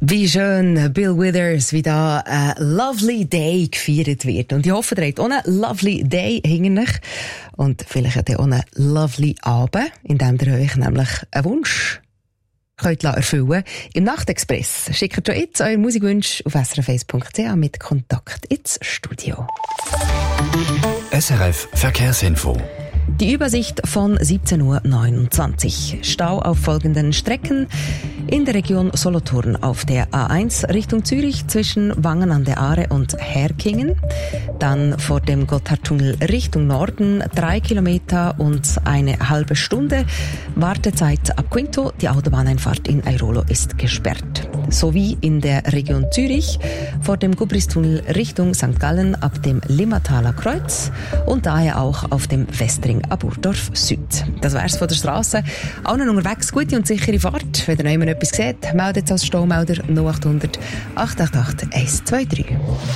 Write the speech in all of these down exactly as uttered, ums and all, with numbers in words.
Wie schön, Bill Withers, wie da ein Lovely Day gefeiert wird. Und ich hoffe, ihr habt auch einen Lovely Day hinter euch. Und vielleicht habt ihr auch einen Lovely Abend, in dem ihr euch nämlich einen Wunsch könnt erfüllen im Nachtexpress. Schickt schon jetzt euren Musikwunsch auf s r f eins punkt c h mit Kontakt ins Studio. S R F Verkehrsinfo. Die Übersicht von siebzehn Uhr neunundzwanzig. Stau auf folgenden Strecken. In der Region Solothurn auf der A eins Richtung Zürich zwischen Wangen an der Aare und Herkingen. Dann vor dem Gotthardtunnel Richtung Norden drei Kilometer und eine halbe Stunde. Wartezeit ab Quinto. Die Autobahneinfahrt in Airolo ist gesperrt. Sowie in der Region Zürich vor dem Gubristunnel Richtung Sankt Gallen ab dem Limmertaler Kreuz und daher auch auf dem Westring ab Burdorf Süd. Das wär's von der Straße. Allen unterwegs gute und sichere Fahrt. Wenn ihr noch etwas seht, meldet es als Staumelder null acht hundert acht acht acht eins zwei drei.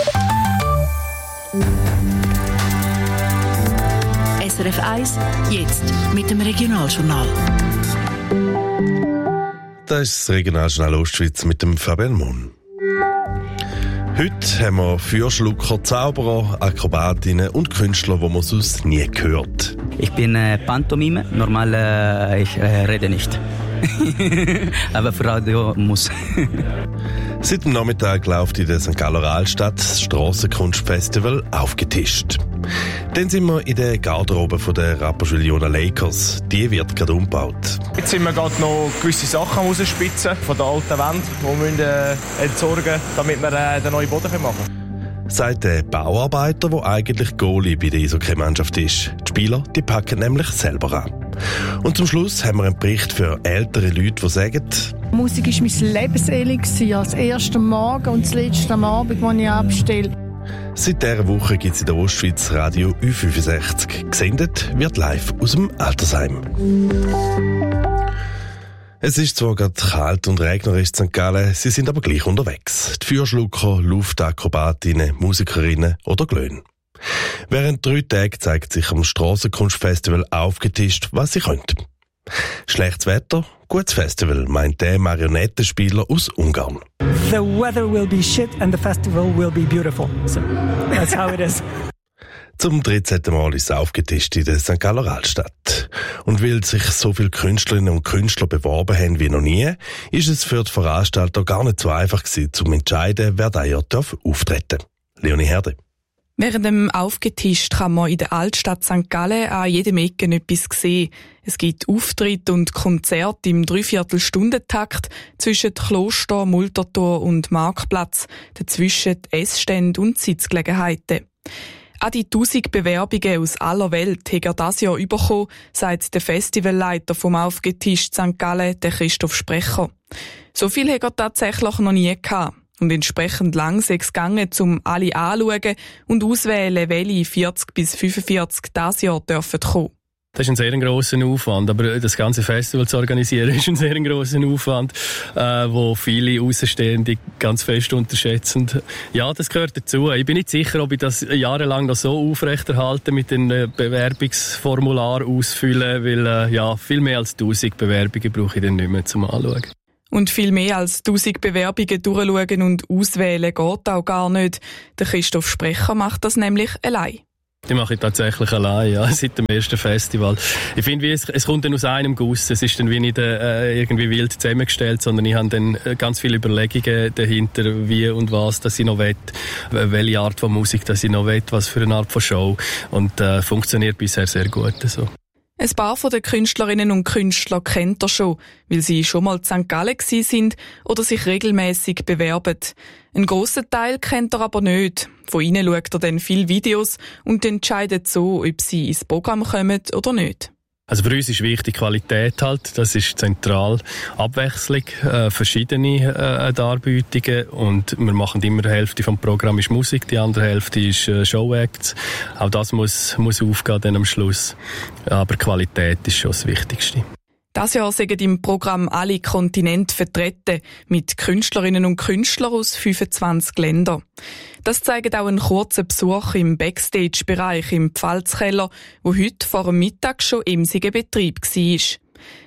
S R F eins, jetzt mit dem Regionaljournal. Das ist das Regionaljournal Ostschweiz mit dem Fabian Mohn. Heute haben wir Feuerschlucker, Zauberer, Akrobatinnen und Künstler, die man sonst nie hört. Ich bin äh, Pantomime, normal äh, ich äh, rede nicht. Aber für Radio muss. Seit dem Nachmittag läuft in der Sankt Galler Altstadt das Strassenkunstfestival aufgetischt. Dann sind wir in der Garderobe von der Rapperschule Jona Lakers. Die wird gerade umgebaut. Jetzt sind wir gerade noch gewisse Sachen rausspitzen von der alten Wand, die wir äh, entsorgen, damit wir äh, den neuen Boden machen können. Sagt der Bauarbeiter, der eigentlich Goalie bei der Eishockey-Mannschaft ist. Die Spieler, die packen nämlich selber an. Und zum Schluss haben wir einen Bericht für ältere Leute, die sagen: Musik war mein Lebenselixier. Das erste Morgen und das letzte am Abend, das ich abstelle. Seit dieser Woche gibt es in der Ostschweiz Radio Ü fünfundsechzig. Gesendet wird live aus dem Altersheim. Es ist zwar gerade kalt und regnerisch in Sankt Gallen, sie sind aber gleich unterwegs. Die Feuerschlucker, Luftakrobatinnen, Musikerinnen oder Glöhn. Während drei Tagen zeigt sich am Strassenkunstfestival aufgetischt, was sie können. Schlechtes Wetter, gutes Festival, meint der Marionettenspieler aus Ungarn. The weather will be shit and the festival will be beautiful. So that's how it is. Zum dreizehnten Mal ist es aufgetischt in der Sankt Galler Altstadt. Und weil sich so viele Künstlerinnen und Künstler beworben haben wie noch nie, ist es für die Veranstalter gar nicht so einfach gewesen, zu entscheiden, wer da ja auftreten darf. Leonie Herde. Während dem Aufgetischt kann man in der Altstadt Sankt Gallen an jedem Ecken etwas sehen. Es gibt Auftritte und Konzerte im Dreiviertelstundentakt zwischen Kloster, Multertor und Marktplatz, dazwischen Essstände und Sitzgelegenheiten. Auch die tausend Bewerbungen aus aller Welt hat er dieses Jahr bekommen, sagt der Festivalleiter vom Aufgetischt Sankt Gallen, der Christoph Sprecher. So viel hat er tatsächlich noch nie gehabt. Und entsprechend lang sei es gegangen, um alle anzuschauen und auswählen, welche vierzig bis fünfundvierzig dieses Jahr dürfen kommen. Das ist ein sehr grosser Aufwand, aber das ganze Festival zu organisieren ist ein sehr grosser Aufwand, äh, wo viele Außenstehende ganz fest unterschätzen. Ja, das gehört dazu. Ich bin nicht sicher, ob ich das jahrelang noch so aufrechterhalte mit den Bewerbungsformular ausfüllen, weil äh, ja, viel mehr als tausend Bewerbungen brauche ich dann nicht mehr zum Anschauen. Und viel mehr als tausend Bewerbungen durchschauen und auswählen geht auch gar nicht. Der Christoph Sprecher macht das nämlich allein. Die mache ich tatsächlich allein, ja, seit dem ersten Festival. Ich finde, es, es kommt dann aus einem Guss. Es ist dann wie nicht äh, irgendwie wild zusammengestellt, sondern ich habe dann ganz viele Überlegungen dahinter, wie und was, dass ich noch will, welche Art von Musik, dass ich noch will, was für eine Art von Show. Und äh, funktioniert bisher sehr gut. So. Ein paar von den Künstlerinnen und Künstlern kennt er schon, weil sie schon mal in Sankt Gallen gsi sind oder sich regelmäßig bewerben. Einen grossen Teil kennt er aber nicht. Von ihnen schaut er dann viele Videos und entscheidet so, ob sie ins Programm kommen oder nicht. Also für uns ist wichtig Qualität halt, das ist zentral. Abwechslung, äh, verschiedene äh, Darbietungen und wir machen immer die Hälfte vom Programm ist Musik, die andere Hälfte ist äh, Showacts. Auch das muss, muss aufgehen dann am Schluss. Aber Qualität ist schon das Wichtigste. Das Jahr sind im Programm alle Kontinente vertreten, mit Künstlerinnen und Künstlern aus fünfundzwanzig Ländern. Das zeigt auch ein kurzer Besuch im Backstage-Bereich im Pfalzkeller, wo heute vor dem Mittag schon emsiger Betrieb war.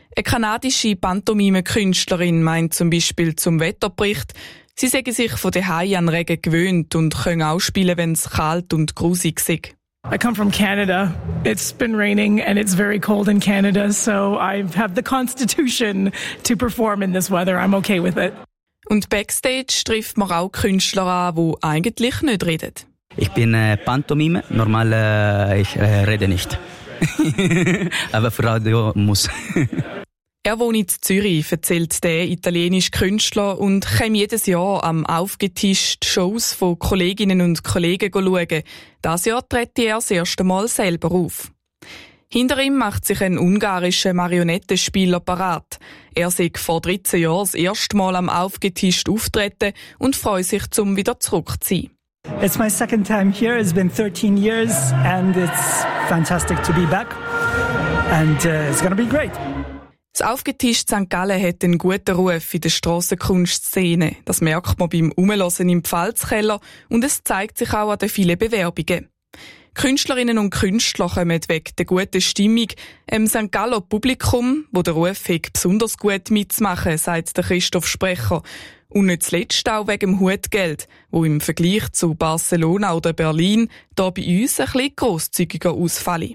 Eine kanadische Pantomime-Künstlerin meint zum Beispiel zum Wetterbericht, sie säge sich von daheim an Regen gewöhnt und können auch spielen, wenn es kalt und grusig sei. I come from Canada. It's been raining and it's very cold in Canada, so I have the constitution to perform in this weather. I'm okay with it. Und backstage trifft man auch Künstler an, die eigentlich nicht reden. Ich bin äh, Pantomime, normal äh, ich äh, rede nicht. Aber für Radio muss. Er wohnt in Zürich, erzählt der italienische Künstler, und kommt jedes Jahr am aufgetischt Shows von Kolleginnen und Kollegen schauen. Dieses Jahr tritt er das erste Mal selber auf. Hinter ihm macht sich ein ungarischer Marionettenspieler parat. Er sei vor dreizehn Jahren das erste Mal am aufgetischt auftreten und freut sich, zum wieder zurück zu sein. It's my second time here. It's been thirteen years and it's fantastic to be back. And uh, it's gonna be great. Das aufgetischt Sankt Gallen hat einen guten Ruf in der Strassenkunstszene. Das merkt man beim Umhören im Pfalzkeller und es zeigt sich auch an den vielen Bewerbungen. Künstlerinnen und Künstler kommen wegen der guten Stimmung im Sankt Galler Publikum, wo der Ruf hat, besonders gut mitzumachen, sagt der Christoph Sprecher. Und nicht zuletzt auch wegen dem Hutgeld, wo im Vergleich zu Barcelona oder Berlin da bei uns ein bisschen grosszügiger ausfällt.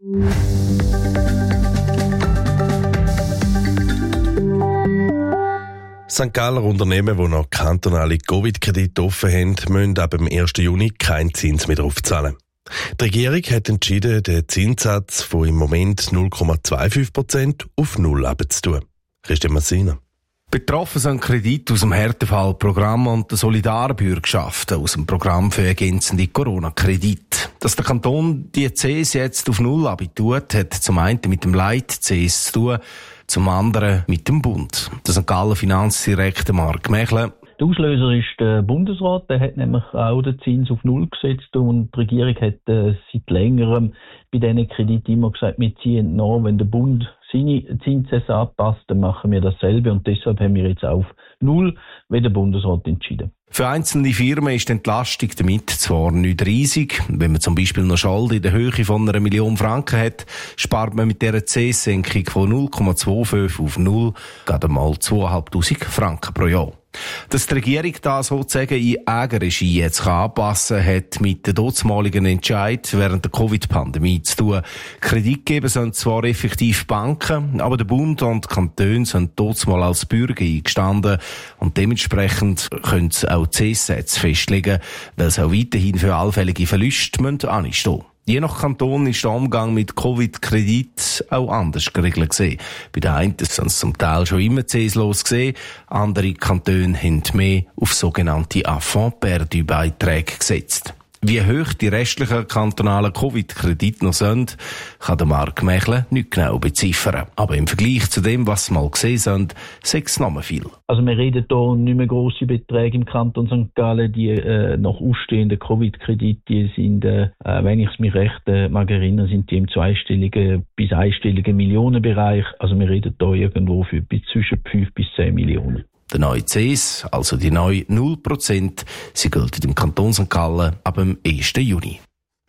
Sankt Galler Unternehmen, die noch kantonale Covid-Kredite offen haben, müssen ab dem ersten Juni keinen Zins mehr drauf zahlen. Die Regierung hat entschieden, den Zinssatz von im Moment null Komma fünfundzwanzig Prozent auf null abzutun. Christian Massina. Betroffen sind Kredite aus dem Härtefallprogramm und der Solidarbürgschaft aus dem Programm für ergänzende Corona-Kredite. Dass der Kanton die C S jetzt auf null abtut, hat zum einen mit dem Leit-C S zu tun, zum anderen mit dem Bund. Der Sankt Galler Finanzdirektor Marc Mechle. Der Auslöser ist der Bundesrat, der hat nämlich auch den Zins auf null gesetzt und die Regierung hat äh, seit längerem bei diesen Krediten immer gesagt, wir ziehen nach, wenn der Bund seine Zinssätze anpasst, dann machen wir dasselbe und deshalb haben wir jetzt auf null, wie der Bundesrat entschieden. Für einzelne Firmen ist die Entlastung damit zwar nicht riesig. Wenn man zum Beispiel noch Schulden in der Höhe von einer Million Franken hat, spart man mit dieser C S-Senkung von null Komma fünfundzwanzig auf null gerade mal zweitausendfünfhundert Franken pro Jahr. Dass die Regierung da sozusagen in Eigenregie jetzt anpassen kann, hat mit dem damaligen Entscheid während der Covid-Pandemie zu tun. Kreditgeber sind zwar effektiv Banken, aber der Bund und die Kantone sind damals als Bürger eingestanden und dementsprechend können sie auch C S-Sätze festlegen, weil sie auch weiterhin für allfällige Verluste anstehen müssen. Je nach Kanton ist der Umgang mit Covid-Kredit auch anders geregelt gewesen. Bei den einen sind es zum Teil schon immer C S-los gewesen, andere Kantone haben mehr auf sogenannte Enfant-Perdu-Beiträge gesetzt. Wie hoch die restlichen kantonalen Covid-Kredite noch sind, kann der Marc Mechle nicht genau beziffern. Aber im Vergleich zu dem, was wir mal gesehen sind, sagt es noch mal viel. Also wir reden hier nicht mehr grosse Beträge im Kanton Sankt Gallen. Die äh, noch ausstehenden Covid-Kredite, die sind, äh, wenn ich es mich recht äh, mag erinnern, sind die im zweistelligen bis einstelligen Millionenbereich. Also wir reden hier irgendwo für zwischen fünf bis zehn Millionen. Der neue C S, also die neue null Prozent, sie gilt im Kanton Sankt Gallen ab dem ersten Juni.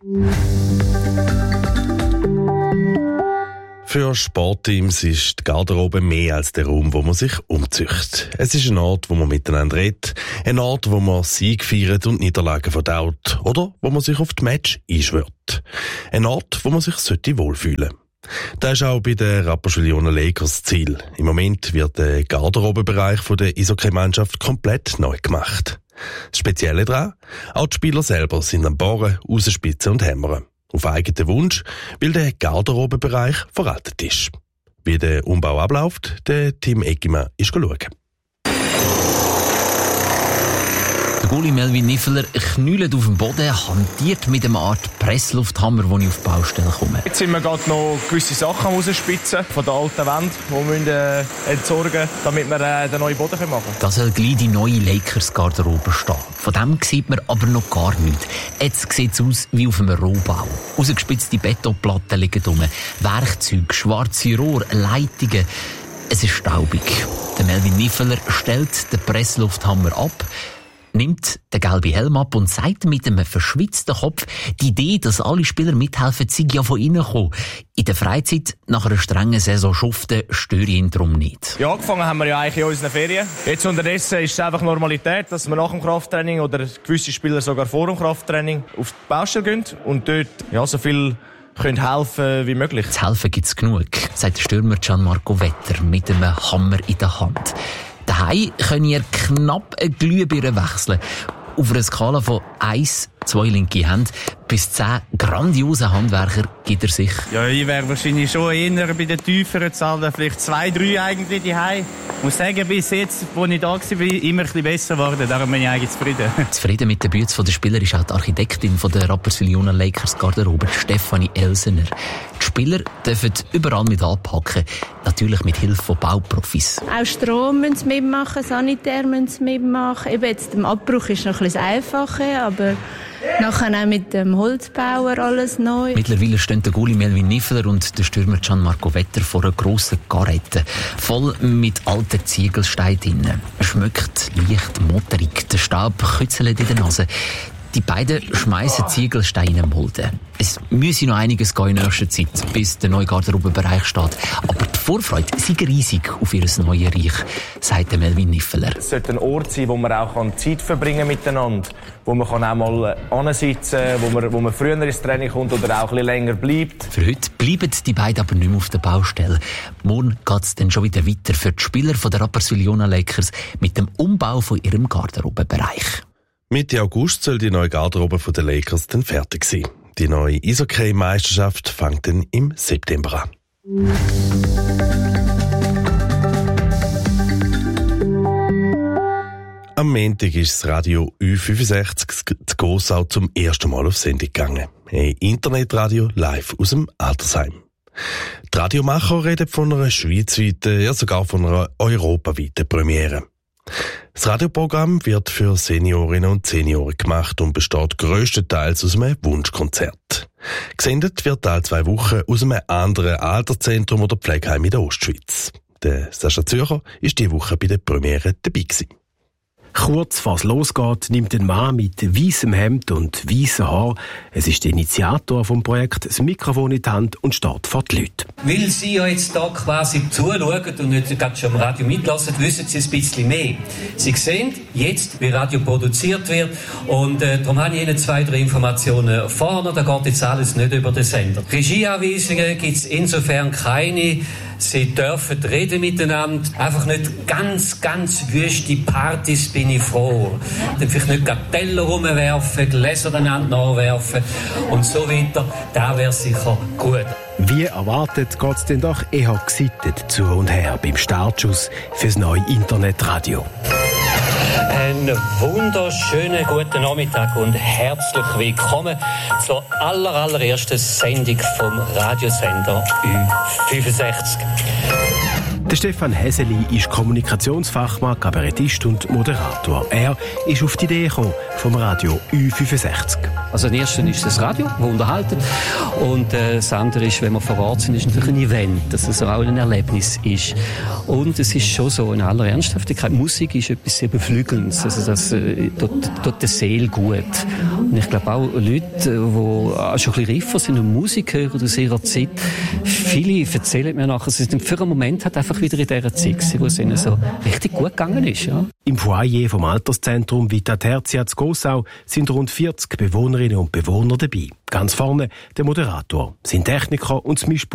Für Sportteams ist die Garderobe mehr als der Raum, wo man sich umzieht. Es ist ein Ort, wo man miteinander redet, ein Ort, wo man Sieg feiert und Niederlagen verdaut oder wo man sich auf die Match einschwört. Ein Ort, wo man sich wohlfühlen sollte. Das ist auch bei den Rapperswil-Jona Lakers Ziel. Im Moment wird der Garderobenbereich der Eishockey-Mannschaft komplett neu gemacht. Das Spezielle daran, auch die Spieler selber sind am Bohren, Rausspitzen und Hämmern. Auf eigenen Wunsch, weil der Garderobenbereich veraltet ist. Wie der Umbau abläuft, der Tim Eggimann ist schauen. Der Goalie Melvin Niffeler knüllt auf dem Boden, hantiert mit einer Art Presslufthammer, als ich auf die Baustelle komme. Jetzt sind wir gerade noch gewisse Sachen rausspitzen von der alten Wand, die wir müssen, äh, entsorgen müssen, damit wir äh, den neuen Boden machen können. Da soll gleich die neue Lakers-Garderobe stehen. Von dem sieht man aber noch gar nichts. Jetzt sieht es aus wie auf einem Rohbau. Rausgespitzte Betonplatten liegen rum, Werkzeuge, schwarze Rohre, Leitungen. Es ist staubig. Der Melvin Niffeler stellt den Presslufthammer ab, nimmt den gelben Helm ab und sagt mit einem verschwitzten Kopf, die Idee, dass alle Spieler mithelfen, sei ja von innen gekommen. In der Freizeit, nach einer strengen Saison schuften, störe ich ihn darum nicht. Ja, angefangen haben wir ja eigentlich in unseren Ferien. Jetzt unterdessen ist es einfach Normalität, dass wir nach dem Krafttraining oder gewisse Spieler sogar vor dem Krafttraining auf die Baustelle gehen und dort ja, so viel können helfen wie möglich. Zu helfen gibt's genug, sagt der Stürmer Gianmarco Vetter mit einem Hammer in der Hand. Daheim könnt ihr knapp eine Glühbirne wechseln. Auf einer Skala von eins, zwei linke Hände bis zehn grandiose Handwerker gibt er sich. Ja, ich wäre wahrscheinlich schon eher bei den tieferen Zahlen, vielleicht zwei, drei eigentlich daheim. Ich muss sagen, bis jetzt, als ich da war, bin ich immer ein bisschen besser geworden. Darum bin ich eigentlich zufrieden. Zufrieden mit den Bützen der Spieler ist auch die Architektin von der Rapperswil Lakers Garderobe, Stefanie Elsener. Die Spieler dürfen überall mit anpacken, natürlich mit Hilfe von Bauprofis. Auch Strom müssen sie mitmachen, Sanitär müssen sie mitmachen. Eben jetzt, der Abbruch ist noch ein bisschen einfacher, aber nachher auch mit dem Holzbauer alles neu. Mittlerweile stehen der Goalie Melvin Niffler und der Stürmer Gianmarco Vetter vor einer grossen Garette, voll mit alten Ziegelsteinen drin. Schmeckt leicht motterig, der Staub kützelt in der Nase. Die beiden schmeissen Ziegelsteine im Mulden. Es müsse noch einiges gehen in nächster Zeit, bis der neue Garderobenbereich steht. Aber die Vorfreude sei riesig auf ihr neues Reich, sagt Melvin Niffler. Es sollte ein Ort sein, wo man auch Zeit verbringen miteinander, wo man auch mal ansitzen kann, wo man, wo man früher ins Training kommt oder auch ein bisschen länger bleibt. Für heute bleiben die beiden aber nicht mehr auf der Baustelle. Morgen geht es dann schon wieder weiter für die Spieler von der Rapperswil Lakers mit dem Umbau von ihrem Garderobenbereich. Mitte August soll die neue Garderobe der Lakers dann fertig sein. Die neue Eishockey-Meisterschaft fängt dann im September an. Am Montag ist das Radio Ü fünfundsechzig zu Gossau zum ersten Mal auf Sendung gegangen. Ein Internetradio live aus dem Altersheim. Die Radiomacher reden von einer schweizweiten, ja sogar von einer europaweiten Premiere. Das Radioprogramm wird für Seniorinnen und Senioren gemacht und besteht grösstenteils aus einem Wunschkonzert. Gesendet wird alle zwei Wochen aus einem anderen Alterszentrum oder Pflegeheim in der Ostschweiz. Der Sascha Zürcher ist diese Woche bei der Premiere dabei gewesen. Kurz bevor es losgeht, nimmt ein Mann mit weissem Hemd und weissen Haar, es ist der Initiator vom Projekt, das Mikrofon in die Hand und steht vor die Leute. Weil Sie ja jetzt da quasi zuschauen und nicht gerade schon am Radio mitlassen, wissen Sie ein bisschen mehr. Sie sehen jetzt, wie Radio produziert wird und äh, darum habe ich Ihnen zwei, drei Informationen vorne. Da geht jetzt alles nicht über den Sender. Regieanweisungen gibt es insofern keine. Sie dürfen reden miteinander. Einfach nicht ganz, ganz wüste Partys, bin ich froh. Dann vielleicht nicht gerade Teller rumwerfen, Gläser einander nachwerfen und so weiter. Das wäre sicher gut. Wie erwartet geht es denn doch eher gesittet zu und her beim Startschuss fürs neue Internetradio. Einen wunderschönen guten Nachmittag und herzlich willkommen zur aller, allerersten Sendung vom Radiosender Ü fünfundsechzig. Der Stefan Häseli ist Kommunikationsfachmann, Kabarettist und Moderator. Er ist auf die Idee gekommen vom Radio Ü fünfundsechzig. Also das erste ist das Radio, das unterhalten. Und äh, das andere ist, wenn wir vor Ort sind, ist natürlich ein Event, dass es auch ein Erlebnis ist. Und es ist schon so in aller Ernsthaftigkeit, Musik ist etwas sehr Beflügelndes. Also das äh, tut, tut der Seele gut. Und ich glaube auch Leute, die auch schon ein bisschen reifer sind und Musik hören aus ihrer Zeit, viele erzählen mir nachher, dass es für einen Moment hat einfach wieder in dieser Zeit gewesen, wo es ihnen so richtig gut gegangen ist. Ja. Im Foyer vom Alterszentrum Vita Tertia zu Gossau sind rund vierzig Bewohnerinnen und Bewohner dabei. Ganz vorne der Moderator, sein Techniker und das Mischpult